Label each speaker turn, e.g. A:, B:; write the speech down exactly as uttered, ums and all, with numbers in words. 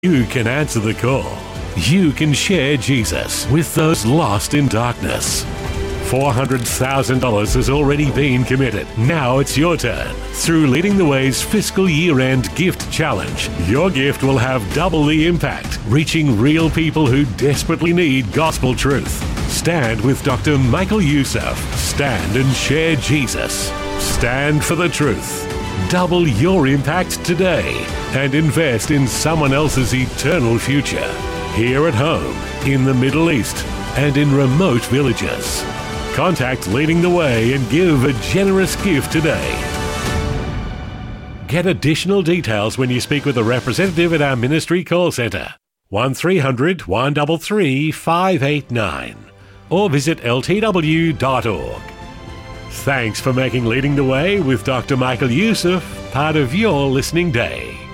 A: You can answer the call. You can share Jesus with those lost in darkness. four hundred thousand dollars has already been committed. Now it's your turn. Through Leading the Way's fiscal year-end gift challenge, your gift will have double the impact, reaching real people who desperately need gospel truth. Stand with Doctor Michael Youssef. Stand and share Jesus. Stand for the truth. Double your impact today and invest in someone else's eternal future. Here at home, in the Middle East, and in remote villages. Contact Leading the Way and give a generous gift today. Get additional details when you speak with a representative at our ministry call centre, one three hundred, one three three, five eight nine, or visit L T W dot org. Thanks for making Leading the Way with Doctor Michael Youssef part of your listening day.